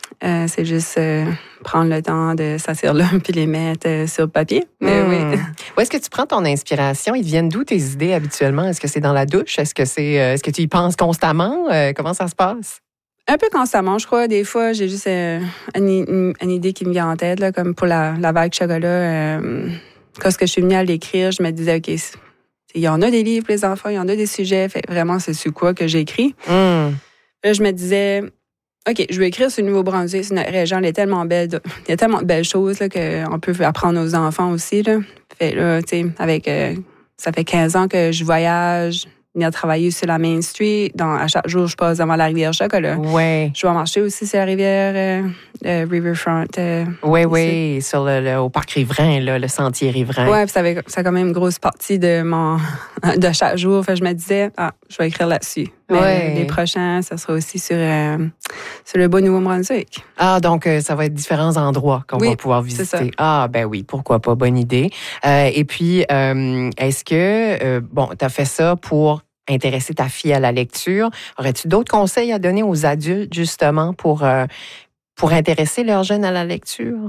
C'est juste prendre le temps de s'asseoir là puis les mettre sur le papier. Mais oui. Où est-ce que tu prends ton inspiration? Ils viennent d'où tes idées habituellement? Est-ce que c'est dans la douche? Est-ce que tu y penses constamment? Comment ça se passe? Un peu constamment, je crois. Des fois, j'ai juste une idée qui me vient en tête, là, comme pour la vague chocolat. Quand je suis venue à l'écrire, je me disais, OK, il y en a des livres pour les enfants, il y en a des sujets. Fait, vraiment, c'est sur quoi que j'écris. Là, je me disais, OK, je vais écrire sur le Nouveau-Brunswick. Notre région, elle est tellement belle. Il y a tellement de belles choses là, qu'on peut apprendre aux enfants aussi. Là. Fait là, tu sais, avec... ça fait 15 ans que je voyage, venir travailler sur la Main Street. À chaque jour, je passe devant la rivière Chocolat. Ouais. Je vais marcher aussi sur la rivière Riverfront. Oui, au parc riverain, là, le sentier riverain. Oui, puis ça a quand même une grosse partie de chaque jour. Fait, je me disais, je vais écrire là-dessus. Mais les prochains, ça sera aussi sur le beau Nouveau-Brunswick. Ah, donc ça va être différents endroits qu'on va pouvoir visiter. C'est ça. Ah, ben oui, pourquoi pas, bonne idée. Et puis, est-ce que, tu as fait ça pour intéresser ta fille à la lecture? Aurais-tu d'autres conseils à donner aux adultes, justement, pour intéresser leurs jeunes à la lecture?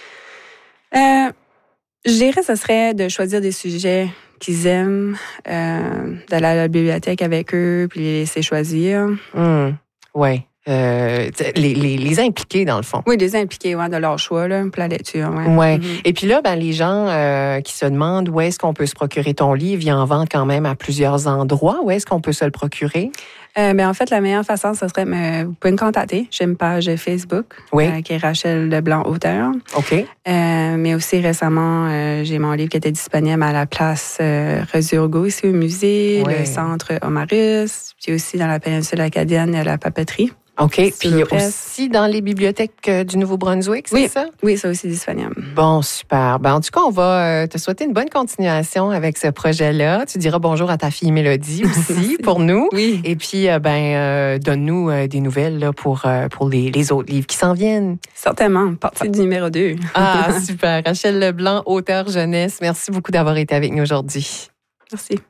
Je dirais que ce serait de choisir des sujets qu'ils aiment, d'aller à la bibliothèque avec eux, puis les laisser choisir. Oui. Les impliquer, dans le fond. Oui, les impliquer de leur choix là, pour la lecture. Ouais. Et puis là, les gens qui se demandent où est-ce qu'on peut se procurer ton livre, il y en vend quand même à plusieurs endroits. Où est-ce qu'on peut se le procurer? En fait, la meilleure façon, ce serait, vous pouvez me contacter. J'ai une page Facebook qui est Rachel Leblanc, auteur. OK. Mais aussi récemment, j'ai mon livre qui était disponible à la place Resurgo, ici au musée, le centre Omarus, puis aussi dans la péninsule acadienne, la papeterie. OK. Puis aussi dans les bibliothèques du Nouveau-Brunswick, c'est ça? Oui, ça aussi disponible. Bon, super. En tout cas, on va te souhaiter une bonne continuation avec ce projet-là. Tu diras bonjour à ta fille Mélodie aussi pour nous. Oui. Et puis, donne-nous des nouvelles là, pour les autres livres qui s'en viennent. Certainement. Partie du numéro 2. Ah, super. Rachel Leblanc, auteure jeunesse. Merci beaucoup d'avoir été avec nous aujourd'hui. Merci.